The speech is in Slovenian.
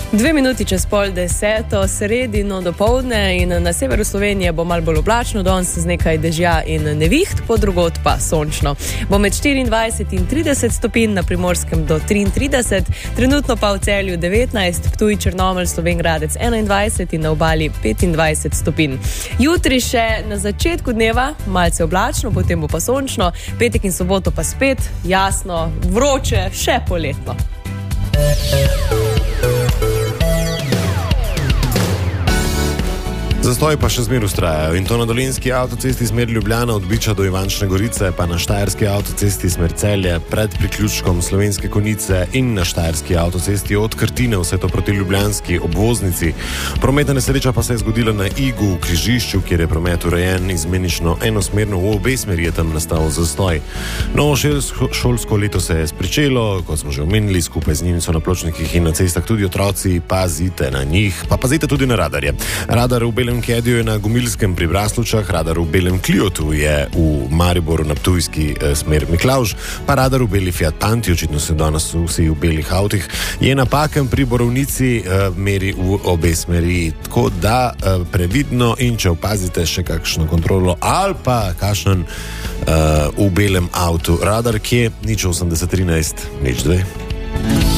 2 minuti čez 9:30, sredino dopoldne in na severu Slovenije bo malo bolj oblačno, danes z nekaj dežja in neviht, po drugod pa sončno. Bo med 24 in 30 stopinj, na Primorskem do 33, trenutno pa v Celju 19, Ptuj, Črnomelj, Slovenj Gradec 21 in na obali 25 stopinj. Jutri še na začetku dneva malce oblačno, potem bo pa sončno, petek in soboto pa spet jasno, vroče, še poletno. Zastoji pa še zmer vztrajajo, in to na Dolenjski avtocesti smer Ljubljana od Biča do Ivančne Gorice, pa na Štajerski avtocesti smer Celje pred priključkom Slovenske Konjice in na Štajerski avtocesti od Krtine vse to proti ljubljanski obvoznici. Prometna nesreča pa se je zgodila na Igu v križišču, kjer je promet urejen izmenično enosmerno, v obe smeri je tam nastal zastoj. Novo šolsko leto se je spričelo, kot smo že omenili, skupaj z njimi so na pločnikih in na cestah tudi otroci, pazite na njih, pa pazite tudi na radarje. Radar v Belem Kediju je na Gomilskem pri Braslovčah, radar v Belem Kliotu je v Mariboru na Ptujski smer Miklavž, pa radar v Beli Fiat Panti, očitno se danes vsi v belih avtih, je napaken pri Borovnici, meri v obe smeri, tako da previdno, in če opazite še kakšno kontrolo ali pa kakšen v belem avtu radar, kje 08013 02.